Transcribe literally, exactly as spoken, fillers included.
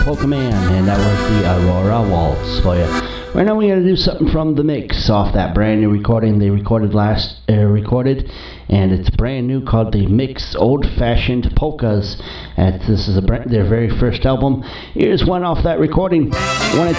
Polka Man, and that was the Aurora Waltz for you. Right now we're going to do something from The Mix off that brand new recording they recorded last, uh, recorded, and it's brand new, called The Mix Old Fashioned Polkas. And this is a brand, their very first album. Here's one off that recording. One